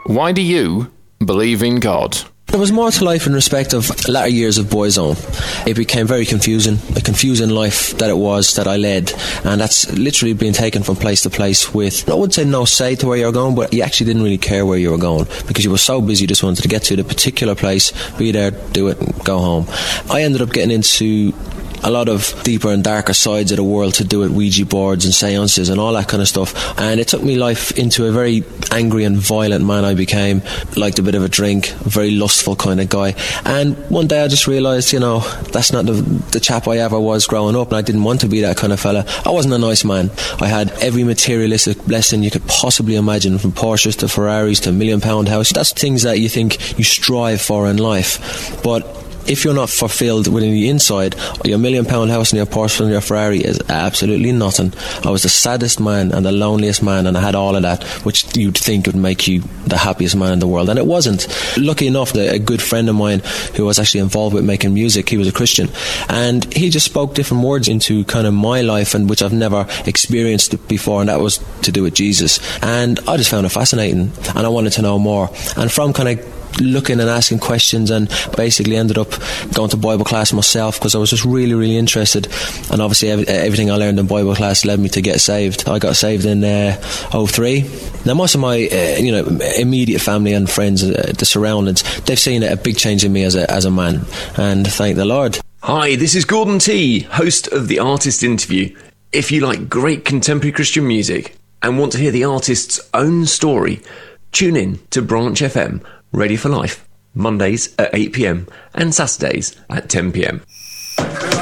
Why do you believe in God? There was more to life in respect of latter years of Boyzone. It became very confusing, a confusing life that it was that I led, and that's literally been taken from place to place with, I would say no say to where you were going, but you actually didn't really care where you were going because you were so busy, you just wanted to get to the particular place, be there, do it, and go home. I ended up getting into a lot of deeper and darker sides of the world to do with Ouija boards and seances and all that kind of stuff, and it took me life into a very angry and violent man I became. Liked a bit of a drink, a very lustful kind of guy, and one day I just realised, that's not the chap I ever was growing up, and I didn't want to be that kind of fella. I wasn't a nice man. I had every materialistic blessing you could possibly imagine, from Porsches to Ferraris to £1 million house. That's things that you think you strive for in life, but if you're not fulfilled within the inside, your £1 million house and your Porsche and your Ferrari is absolutely nothing. I was the saddest man and the loneliest man, and I had all of that, which you'd think would make you the happiest man in the world, and it wasn't. Lucky enough, a good friend of mine who was actually involved with making music, he was a Christian, and he just spoke different words into kind of my life, and which I've never experienced before, and that was to do with Jesus. And I just found it fascinating, and I wanted to know more. And from kind of looking and asking questions, and basically ended up going to Bible class myself because I was just really, really interested, and obviously everything I learned in Bible class led me to get saved. I got saved in 2003. Now most of my immediate family and friends, the surroundings, they've seen a big change in me as a man, and thank the Lord. Hi, this is Gordon T, host of The Artist Interview. If you like great contemporary Christian music and want to hear the artist's own story, tune in to Branch FM Ready for Life, Mondays at 8 p.m. and Saturdays at 10 p.m.